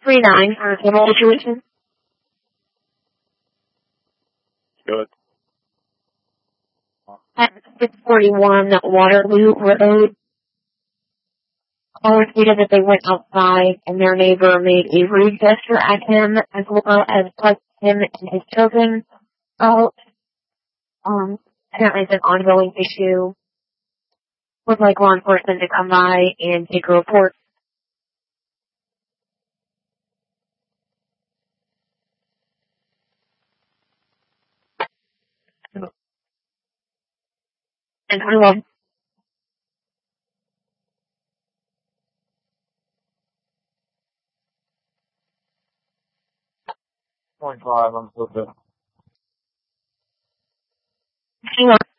3-9 for a total situation. Good. At 641 Waterloo Road, caller stated that they went outside and their neighbor made a rude gesture at him as well as pushed him and his children out. Apparently it's an ongoing issue. Would like law enforcement to come by and take a report. And I will. 0.5, I'm still good. Hang on.